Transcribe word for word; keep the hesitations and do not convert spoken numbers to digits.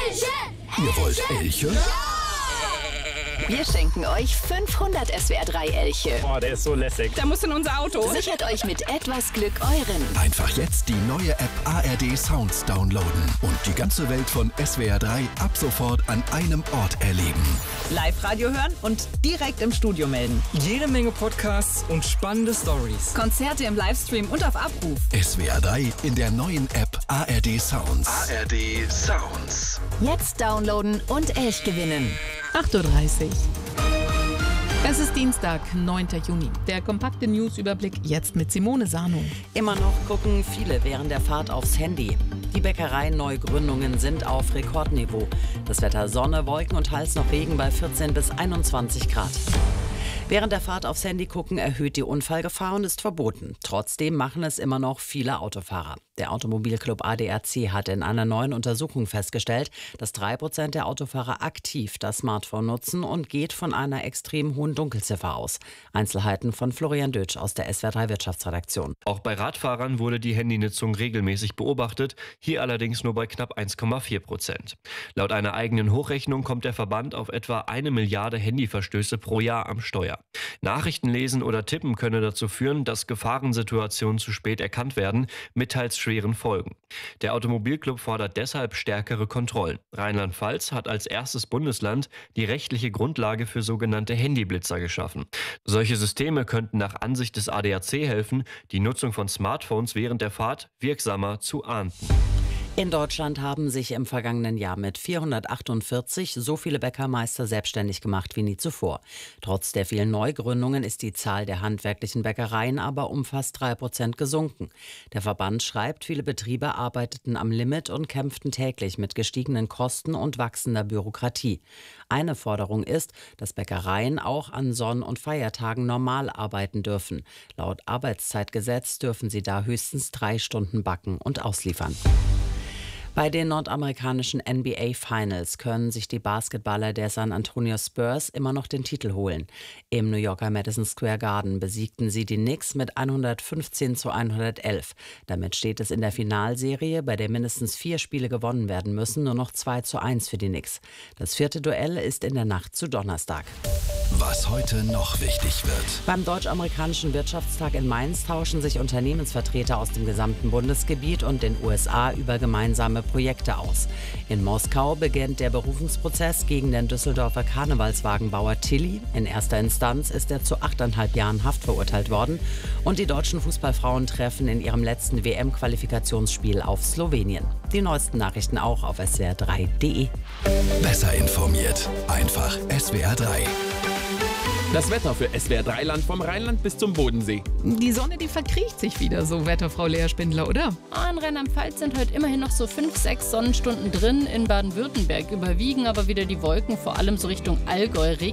Elche! Ihr wollt Elche? Wir schenken euch fünfhundert S W R drei Elche. Boah, der ist so lässig. Da muss in unser Auto. Sichert euch mit etwas Glück euren. Einfach jetzt die neue App A R D Sounds downloaden und die ganze Welt von S W R drei ab sofort an einem Ort erleben. Live-Radio hören und direkt im Studio melden. Jede Menge Podcasts und spannende Stories. Konzerte im Livestream und auf Abruf. S W R drei in der neuen App A R D Sounds. A R D Sounds. Jetzt downloaden und Elch gewinnen. acht Uhr dreißig. Es ist Dienstag, neunter Juni. Der kompakte Newsüberblick jetzt mit Simone Sano. Immer noch gucken viele während der Fahrt aufs Handy. Die Bäckereien-Neugründungen sind auf Rekordniveau. Das Wetter Sonne, Wolken und teils noch Regen bei vierzehn bis einundzwanzig Grad. Während der Fahrt aufs Handy gucken erhöht die Unfallgefahr und ist verboten. Trotzdem machen es immer noch viele Autofahrer. Der Automobilclub A D A C hat in einer neuen Untersuchung festgestellt, dass drei Prozent der Autofahrer aktiv das Smartphone nutzen und geht von einer extrem hohen Dunkelziffer aus. Einzelheiten von Florian Dötsch aus der S W R drei Wirtschaftsredaktion. Auch bei Radfahrern wurde die Handynutzung regelmäßig beobachtet, hier allerdings nur bei knapp eins Komma vier Prozent. Laut einer eigenen Hochrechnung kommt der Verband auf etwa eine Milliarde Handyverstöße pro Jahr am Steuer. Nachrichten lesen oder tippen könne dazu führen, dass Gefahrensituationen zu spät erkannt werden, mit teils schweren Folgen. Der Automobilclub fordert deshalb stärkere Kontrollen. Rheinland-Pfalz hat als erstes Bundesland die rechtliche Grundlage für sogenannte Handyblitzer geschaffen. Solche Systeme könnten nach Ansicht des A D A C helfen, die Nutzung von Smartphones während der Fahrt wirksamer zu ahnden. In Deutschland haben sich im vergangenen Jahr mit vierhundertachtundvierzig so viele Bäckermeister selbstständig gemacht wie nie zuvor. Trotz der vielen Neugründungen ist die Zahl der handwerklichen Bäckereien aber um fast drei Prozent gesunken. Der Verband schreibt, viele Betriebe arbeiteten am Limit und kämpften täglich mit gestiegenen Kosten und wachsender Bürokratie. Eine Forderung ist, dass Bäckereien auch an Sonn- und Feiertagen normal arbeiten dürfen. Laut Arbeitszeitgesetz dürfen sie da höchstens drei Stunden backen und ausliefern. Bei den nordamerikanischen N B A Finals können sich die Basketballer der San Antonio Spurs immer noch den Titel holen. Im New Yorker Madison Square Garden besiegten sie die Knicks mit hundertfünfzehn zu hundertelf. Damit steht es in der Finalserie, bei der mindestens vier Spiele gewonnen werden müssen, nur noch zwei zu eins für die Knicks. Das vierte Duell ist in der Nacht zu Donnerstag. Was heute noch wichtig wird. Beim Deutsch-Amerikanischen Wirtschaftstag in Mainz tauschen sich Unternehmensvertreter aus dem gesamten Bundesgebiet und den U S A über gemeinsame Projekte aus. In Moskau beginnt der Berufungsprozess gegen den Düsseldorfer Karnevalswagenbauer Tilly. In erster Instanz ist er zu achteinhalb Jahren Haft verurteilt worden. Und die deutschen Fußballfrauen treffen in ihrem letzten W M-Qualifikationsspiel auf Slowenien. Die neuesten Nachrichten auch auf S W R drei punkt de. Besser informiert. Einfach S W R drei. Das Wetter für S W R drei Land vom Rheinland bis zum Bodensee. Die Sonne, die verkriecht sich wieder, so Wetterfrau Lea Spindler, oder? In Rheinland-Pfalz sind heute immerhin noch so fünf, sechs Sonnenstunden drin. In Baden-Württemberg überwiegen aber wieder die Wolken, vor allem so Richtung Allgäu.